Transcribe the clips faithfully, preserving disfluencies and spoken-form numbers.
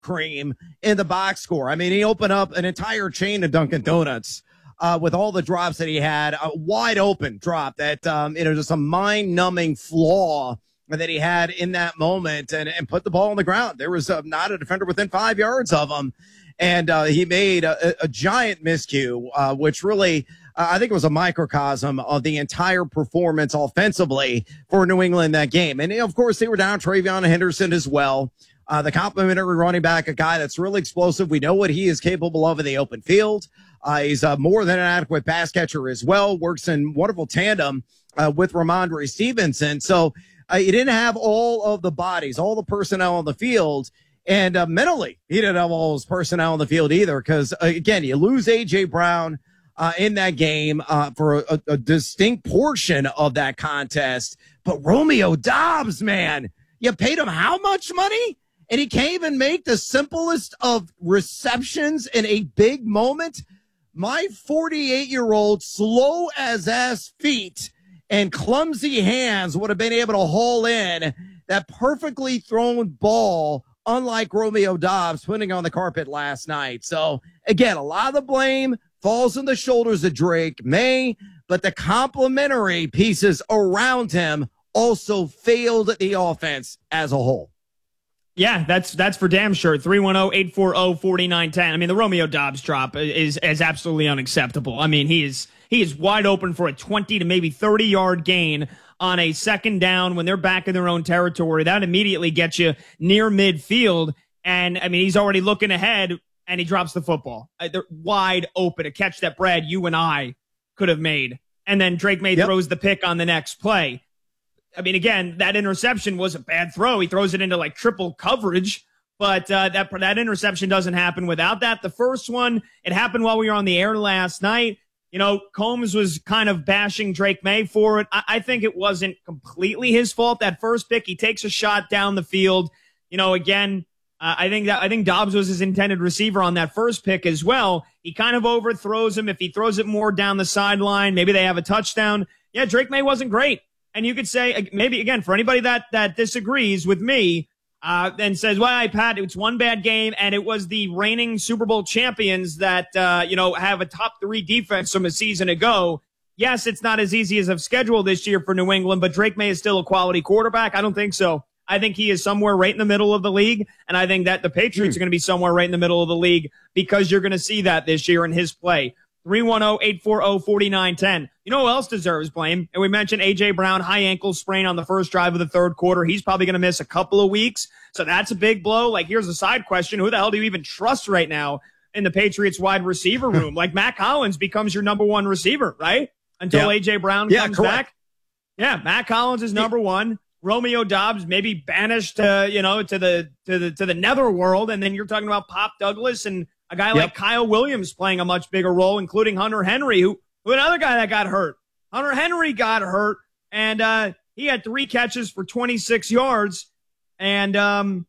cream in the box score. I mean, he opened up an entire chain of Dunkin' Donuts uh, with all the drops that he had, a wide open drop that, um, you know, just a mind numbing flaw that he had in that moment, and, and put the ball on the ground. There was uh, not a defender within five yards of him. And uh, he made a, a giant miscue, uh, which really, uh, I think it was a microcosm of the entire performance offensively for New England that game. And, of course, they were down Travion Henderson as well. Uh, the complimentary running back, a guy that's really explosive. We know what he is capable of in the open field. Uh, he's uh, more than an adequate pass catcher as well, works in wonderful tandem uh, with Ramondre Stevenson. So uh, he didn't have all of the bodies, all the personnel on the field. And uh, mentally, he didn't have all his personnel on the field either because, uh, again, you lose A J. Brown uh, in that game uh, for a, a distinct portion of that contest. But Romeo Doubs, man, you paid him how much money? And he can't even make the simplest of receptions in a big moment. My forty-eight-year-old slow as ass feet and clumsy hands would have been able to haul in that perfectly thrown ball, unlike Romeo Doubs putting on the carpet last night. So, again, a lot of the blame falls on the shoulders of Drake Maye, but the complementary pieces around him also failed the offense as a whole. Yeah, that's that's for damn sure. three one zero, eight four zero, four nine one zero. I mean, the Romeo Doubs drop is is absolutely unacceptable. I mean, he is he is wide open for a twenty to maybe thirty yard gain on a second down when they're back in their own territory. That immediately gets you near midfield. And, I mean, he's already looking ahead, and he drops the football. Uh, they're wide open, a catch that, Brad, you and I could have made. And then Drake Maye yep. throws the pick on the next play. I mean, again, that interception was a bad throw. He throws it into, like, triple coverage. But uh, that that interception doesn't happen without that. The first one, it happened while we were on the air last night. You know, Combs was kind of bashing Drake Maye for it. I, I think it wasn't completely his fault. That first pick, he takes a shot down the field. You know, again, uh, I think that I think Doubs was his intended receiver on that first pick as well. He kind of overthrows him. If he throws it more down the sideline, maybe they have a touchdown. Yeah, Drake Maye wasn't great. And you could say, maybe, again, for anybody that, that disagrees with me, Uh, and says, well, Pat, it's one bad game, and it was the reigning Super Bowl champions that, uh, you know, have a top three defense from a season ago. Yes, it's not as easy as a schedule this year for New England, but Drake Maye is still a quality quarterback. I don't think so. I think he is somewhere right in the middle of the league, and I think that the Patriots mm. are going to be somewhere right in the middle of the league because you're going to see that this year in his play. three one zero, eight four zero, four nine one zero. You know who else deserves blame? And we mentioned A J. Brown, high ankle sprain on the first drive of the third quarter. He's probably going to miss a couple of weeks. So that's a big blow. Like, here's a side question. Who the hell do you even trust right now in the Patriots wide receiver room? Like, Matt Collins becomes your number one receiver, right? Until yeah. A J. Brown yeah, comes correct. back. Yeah, Matt Collins is number one. Romeo Doubs maybe banished to, you know, to the to the to the netherworld, and then you're talking about Pop Douglas and a guy yep. like Kyle Williams playing a much bigger role, including Hunter Henry, who, who another guy that got hurt. Hunter Henry got hurt, and uh, he had three catches for twenty-six yards. And um,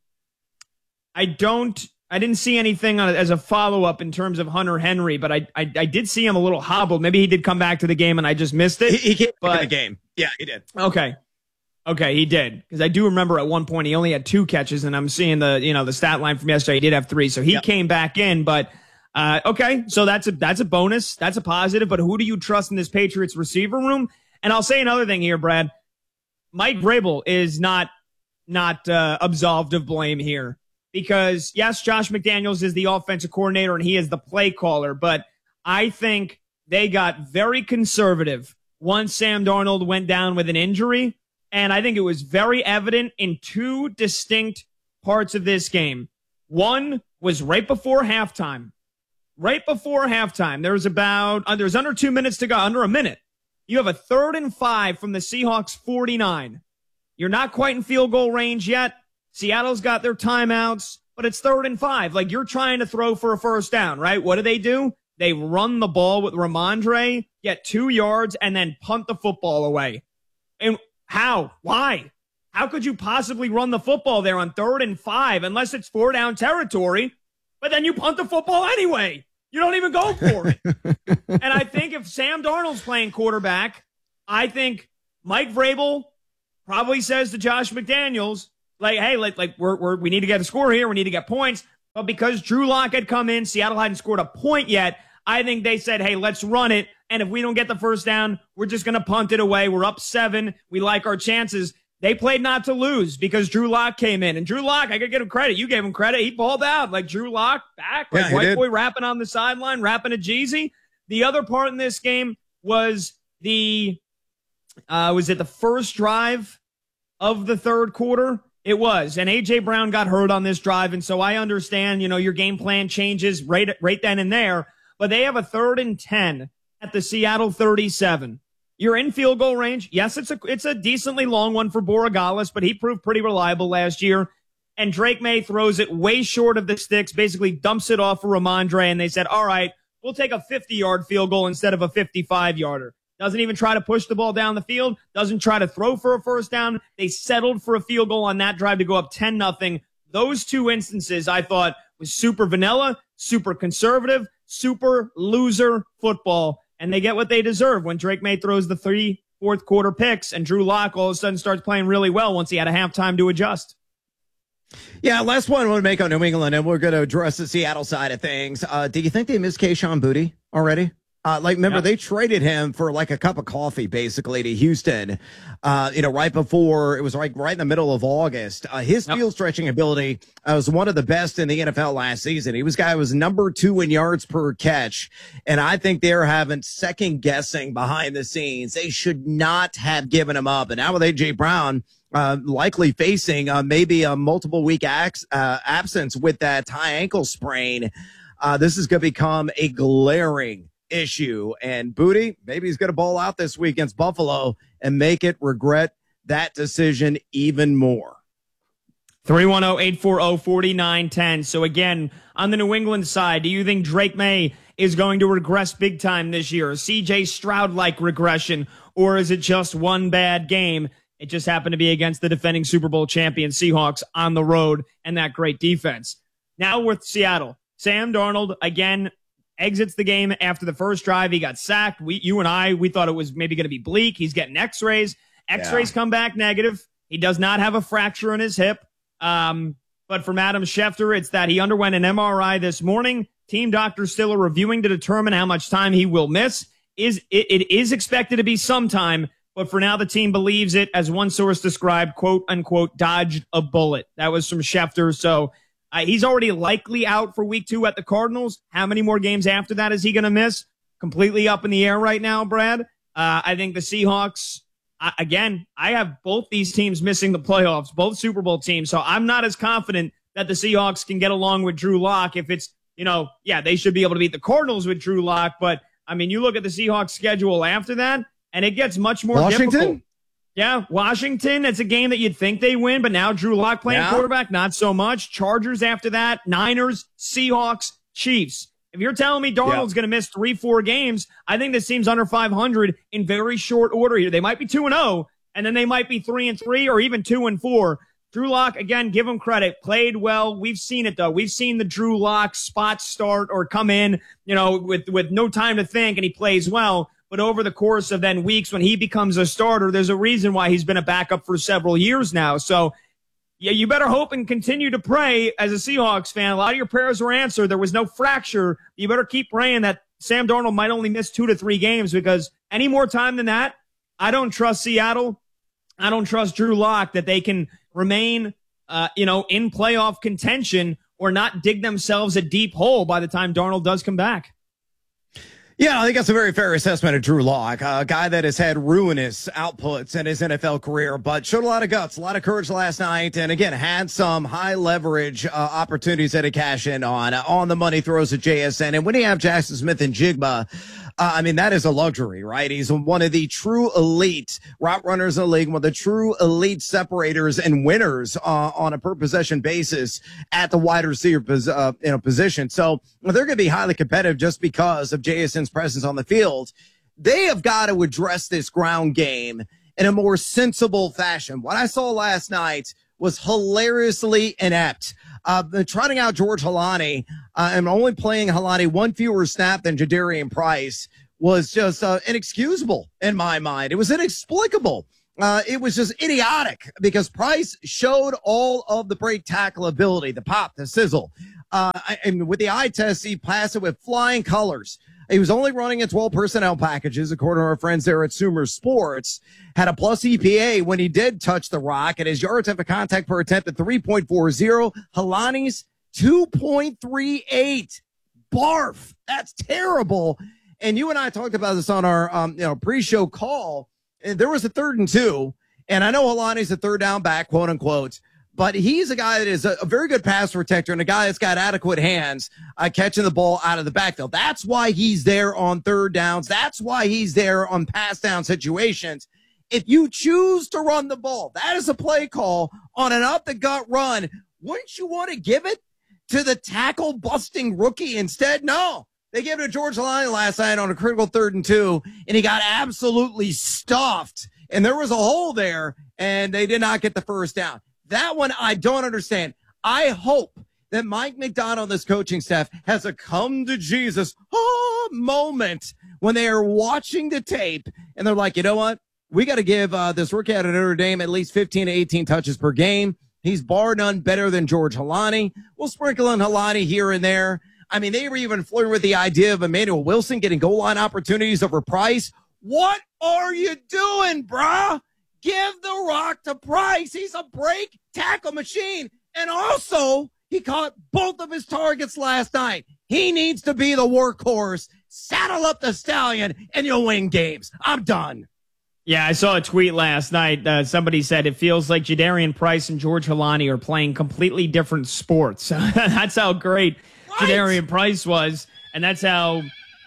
I don't, I didn't see anything on, as a follow-up in terms of Hunter Henry, but I, I, I did see him a little hobbled. Maybe he did come back to the game, and I just missed it. He, he came but, back in the game. Yeah, he did. Okay. Okay, he did. Because I do remember at one point he only had two catches, and I'm seeing the, you know, the stat line from yesterday. He did have three, so he yep. came back in. But uh, okay, so that's a that's a bonus, that's a positive. But who do you trust in this Patriots receiver room? And I'll say another thing here, Brad. Mike Vrabel is not not uh, absolved of blame here because yes, Josh McDaniels is the offensive coordinator and he is the play caller, but I think they got very conservative once Sam Darnold went down with an injury. And I think it was very evident in two distinct parts of this game. One was right before halftime. Right before halftime, there was about, uh, there was under two minutes to go, under a minute. You have a third and five from the Seahawks forty-nine. You're not quite in field goal range yet. Seattle's got their timeouts, but it's third and five. Like, you're trying to throw for a first down, right? What do they do? They run the ball with Ramondre, get two yards, and then punt the football away. And how? Why? How could you possibly run the football there on third and five unless it's four down territory? But then you punt the football anyway. You don't even go for it. And I think if Sam Darnold's playing quarterback, I think Mike Vrabel probably says to Josh McDaniels, like, hey, like, like we're, we're we need to get a score here. We need to get points. But because Drew Lock had come in, Seattle hadn't scored a point yet. I think they said, hey, let's run it. And if we don't get the first down, we're just going to punt it away. We're up seven. We like our chances. They played not to lose because Drew Lock came in. And Drew Lock, I got to give him credit. You gave him credit. He balled out. Like Drew Lock back. Like yeah, white boy rapping on the sideline, rapping a Jeezy. The other part in this game was the, uh, was it the first drive of the third quarter? It was. And A J Brown got hurt on this drive. And so I understand, you know, your game plan changes right, right then and there. But they have a third and ten at the Seattle thirty-seven. You're in field goal range. Yes, it's a it's a decently long one for Borregales, but he proved pretty reliable last year. And Drake May throws it way short of the sticks, basically dumps it off for Ramondre, and they said, all right, we'll take a fifty-yard field goal instead of a fifty-five-yarder. Doesn't even try to push the ball down the field. Doesn't try to throw for a first down. They settled for a field goal on that drive to go up ten nothing. Those two instances I thought was super vanilla, super conservative, super loser football. And they get what they deserve when Drake May throws the three fourth quarter picks and Drew Lock all of a sudden starts playing really well once he had a halftime to adjust. Yeah, last one I want to make on New England, and we're going to address the Seattle side of things. Uh, do you think they missed Kayshon Boutte already? Uh, like, remember, yeah. They traded him for like a cup of coffee, basically, to Houston, uh, you know, right before, it was like right in the middle of August. Uh, his yep. field stretching ability uh, was one of the best in the N F L last season. He was guy was number two in yards per catch. And I think they're having second guessing behind the scenes. They should not have given him up. And now with A J Brown, uh, likely facing uh, maybe a multiple week ax- uh, absence with that high ankle sprain, uh, this is going to become a glaring issue. And Boutte, maybe he's going to ball out this week against Buffalo and make it regret that decision even more. three one zero, eight four zero, four nine one zero. So again, on the New England side, do you think Drake May is going to regress big time this year? C J Stroud-like regression, or is it just one bad game? It just happened to be against the defending Super Bowl champion Seahawks on the road and that great defense. Now with Seattle, Sam Darnold, again, exits the game after the first drive. He got sacked. We, you and I, we thought it was maybe going to be bleak. He's getting x-rays. X-rays yeah. come back negative. He does not have a fracture in his hip. Um, but from Adam Schefter, it's that he underwent an M R I this morning. Team doctors still are reviewing to determine how much time he will miss. Is it, it is expected to be some time, but for now the team believes it, as one source described, quote unquote, dodged a bullet. That was from Schefter. So Uh, he's already likely out for week two at the Cardinals. How many more games after that is he going to miss? Completely up in the air right now, Brad. Uh, I think the Seahawks, uh, again, I have both these teams missing the playoffs, both Super Bowl teams. So I'm not as confident that the Seahawks can get along with Drew Lock. If it's, you know, yeah, they should be able to beat the Cardinals with Drew Lock. But, I mean, you look at the Seahawks schedule after that, and it gets much more Washington? difficult. Yeah, Washington, it's a game that you'd think they win, but now Drew Lock playing yeah. quarterback, not so much. Chargers after that, Niners, Seahawks, Chiefs. If you're telling me Darnold's yeah. going to miss three, four games, I think this team's under five hundred in very short order here. They might be two and oh, and then they might be three and three or even two and four. Drew Lock, again, give him credit, played well. We've seen it, though. We've seen the Drew Lock spot start or come in, you know, with, with no time to think, and he plays well. But over the course of then weeks when he becomes a starter, there's a reason why he's been a backup for several years now. So, yeah, you better hope and continue to pray as a Seahawks fan. A lot of your prayers were answered. There was no fracture. You better keep praying that Sam Darnold might only miss two to three games, because any more time than that, I don't trust Seattle. I don't trust Drew Lock that they can remain, uh, you know, in playoff contention or not dig themselves a deep hole by the time Darnold does come back. Yeah, I think that's a very fair assessment of Drew Lock, a guy that has had ruinous outputs in his N F L career, but showed a lot of guts, a lot of courage last night, and again, had some high leverage uh, opportunities that he cash in on. Uh, on the money throws at J S N, and when you have Jackson Smith and Jigba, uh, I mean, that is a luxury, right? He's one of the true elite route runners in the league, one of the true elite separators and winners uh, on a per possession basis at the wide receiver pos- uh, you know, position. So they're going to be highly competitive just because of J S N's presence on the field. They have got to address this ground game in a more sensible fashion. What I saw last night was hilariously inept. Uh, trotting out George Halani uh, and only playing Halani one fewer snap than Jadarian Price was just uh, inexcusable in my mind. It was inexplicable. Uh, it was just idiotic because Price showed all of the break tackle ability, the pop, the sizzle. Uh, and with the eye test, he passed it with flying colors. He was only running in twelve personnel packages, according to our friends there at Sumer Sports. Had a plus E P A when he did touch the rock, and his yards after contact per attempt at three point four oh. Helani's two point three eight. Barf. That's terrible. And you and I talked about this on our um, you know pre-show call. And there was a third and two, and I know Helani's a third down back, quote unquote. But he's a guy that is a, a very good pass protector and a guy that's got adequate hands uh, catching the ball out of the backfield. That's why he's there on third downs. That's why he's there on pass down situations. If you choose to run the ball, that is a play call on an up the gut run. Wouldn't you want to give it to the tackle busting rookie instead? No, they gave it to George Helani last night on a critical third and two, and he got absolutely stuffed. And there was a hole there, and they did not get the first down. That one I don't understand. I hope that Mike McDonald, this coaching staff, has a come to Jesus oh, moment when they are watching the tape and they're like, you know what? We got to give uh, this rookie out of Notre Dame at least fifteen to eighteen touches per game. He's bar none better than George Helani. We'll sprinkle in Helani here and there. I mean, they were even flirting with the idea of Emmanuel Wilson getting goal line opportunities over Price. What are you doing, bruh? Give the rock to Price. He's a break tackle machine. And also, he caught both of his targets last night. He needs to be the workhorse. Saddle up the Stallion, and you'll win games. I'm done. Yeah, I saw a tweet last night. Uh, somebody said it feels like Jadarian Price and George Helani are playing completely different sports. That's how great right. Jadarian Price was, and that's how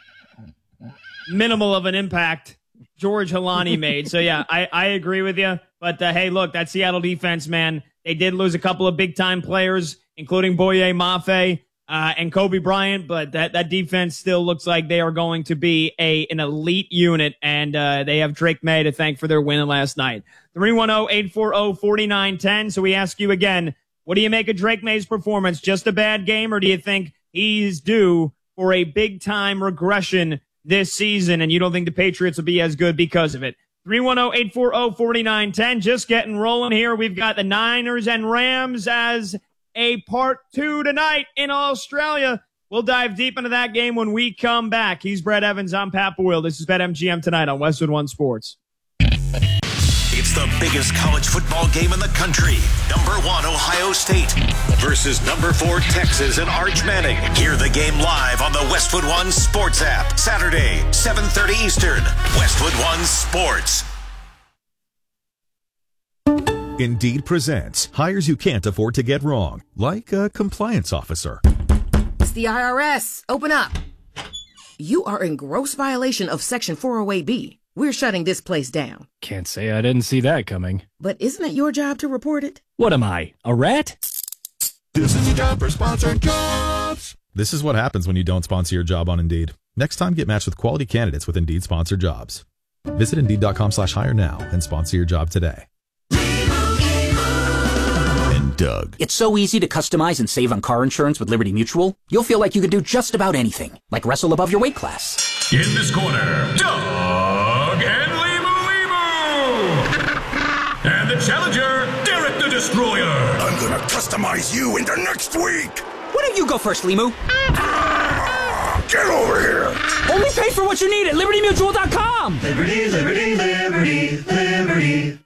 minimal of an impact George Helani made. So, yeah, I, I agree with you. But, uh, hey, look, that Seattle defense, man, they did lose a couple of big-time players, including Boye Mafe uh, and Kobe Bryant. But that, that defense still looks like they are going to be a an elite unit, and uh, they have Drake May to thank for their win last night. three one zero, eight four zero, four nine one zero. So we ask you again, what do you make of Drake May's performance? Just a bad game, or do you think he's due for a big-time regression this season, and you don't think the Patriots will be as good because of it? three one zero, eight four zero, four nine one zero. Just getting rolling here. We've got the Niners and Rams as a part two tonight in Australia. We'll dive deep into that game when we come back. He's Brett Evans. I'm Pat Boyle. This is BetMGM tonight on Westwood One Sports. It's the biggest college football game in the country. Number one, Ohio State versus number four, Texas and Arch Manning. Hear the game live on the Westwood One Sports app. Saturday, seven thirty Eastern. Westwood One Sports. Indeed presents hires you can't afford to get wrong, like a compliance officer. It's the I R S. Open up. You are in gross violation of Section four oh eight B. We're shutting this place down. Can't say I didn't see that coming. But isn't it your job to report it? What am I, a rat? This is your job for sponsored jobs. This is what happens when you don't sponsor your job on Indeed. Next time, get matched with quality candidates with Indeed sponsored jobs. Visit Indeed.com slash hire now and sponsor your job today. And Doug. It's so easy to customize and save on car insurance with Liberty Mutual. You'll feel like you can do just about anything, like wrestle above your weight class. In this corner, Doug and Limu Limu. And the challenger, Derek the Destroyer. I'm gonna customize you into next week. Why don't you go first, Limu? Ah, get over here. Only pay for what you need at Liberty Mutual dot com. Liberty, Liberty, Liberty, Liberty.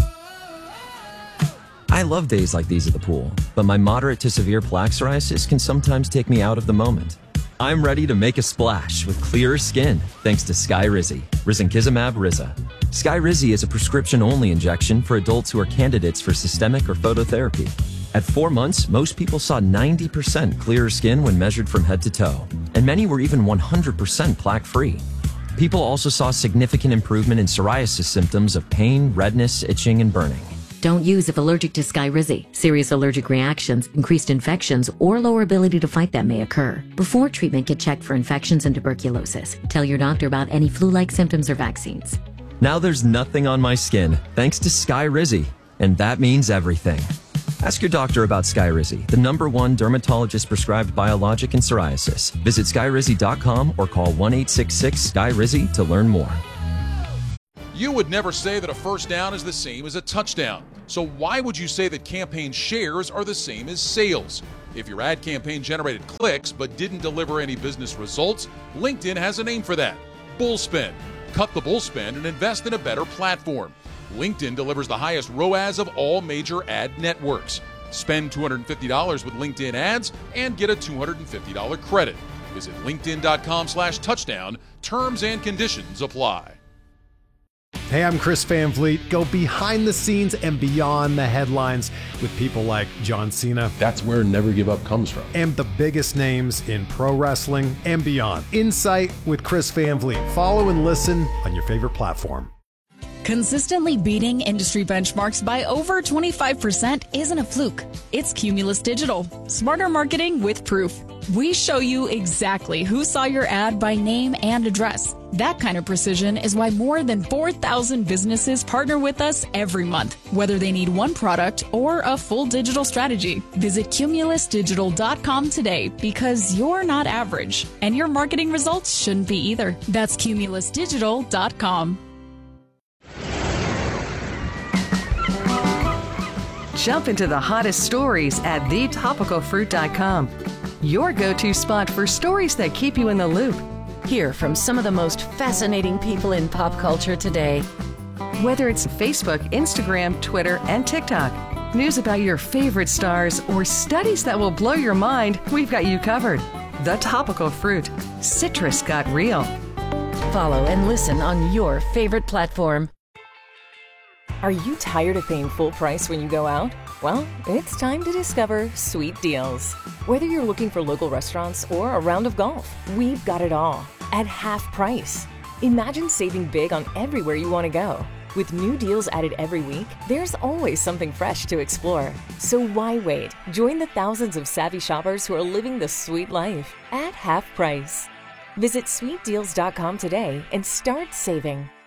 I love days like these at the pool, but my moderate to severe plaque psoriasis can sometimes take me out of the moment. I'm ready to make a splash with clearer skin thanks to Skyrizi, Risankizumab Riza. Skyrizi is a prescription-only injection for adults who are candidates for systemic or phototherapy. At four months, most people saw ninety percent clearer skin when measured from head to toe, and many were even one hundred percent plaque-free. People also saw significant improvement in psoriasis symptoms of pain, redness, itching, and burning. Don't use if allergic to Skyrizi. Serious allergic reactions, increased infections, or lower ability to fight them may occur. Before treatment, get checked for infections and tuberculosis. Tell your doctor about any flu-like symptoms or vaccines. Now there's nothing on my skin, thanks to Skyrizi, and that means everything. Ask your doctor about Skyrizi, the number one dermatologist-prescribed biologic in psoriasis. Visit Skyrizi dot com or call one eight six six, S K Y R I Z I to learn more. You would never say that a first down is the same as a touchdown. So why would you say that campaign shares are the same as sales? If your ad campaign generated clicks but didn't deliver any business results, LinkedIn has a name for that: bullspend. Cut the bullspend and invest in a better platform. LinkedIn delivers the highest R O A S of all major ad networks. Spend two hundred fifty dollars with LinkedIn ads and get a two hundred fifty dollars credit. Visit linkedin.com slash touchdown. Terms and conditions apply. Hey, I'm Chris Van Vliet. Go behind the scenes and beyond the headlines with people like John Cena. That's where Never Give Up comes from. And the biggest names in pro wrestling and beyond. Insight with Chris Van Vliet. Follow and listen on your favorite platform. Consistently beating industry benchmarks by over twenty-five percent isn't a fluke. It's Cumulus Digital. Smarter marketing with proof. We show you exactly who saw your ad by name and address. That kind of precision is why more than four thousand businesses partner with us every month, whether they need one product or a full digital strategy. Visit cumulus digital dot com today, because you're not average, and your marketing results shouldn't be either. That's cumulus digital dot com. Jump into the hottest stories at the topical fruit dot com. Your go-to spot for stories that keep you in the loop. Hear from some of the most fascinating people in pop culture today. Whether it's Facebook, Instagram, Twitter, and TikTok, news about your favorite stars, or studies that will blow your mind, we've got you covered. The Topical Fruit. Citrus got real. Follow and listen on your favorite platform. Are you tired of paying full price when you go out? Well, it's time to discover Sweet Deals. Whether you're looking for local restaurants or a round of golf, we've got it all at half price. Imagine saving big on everywhere you want to go. With new deals added every week, there's always something fresh to explore. So why wait? Join the thousands of savvy shoppers who are living the sweet life at half price. Visit sweet deals dot com today and start saving.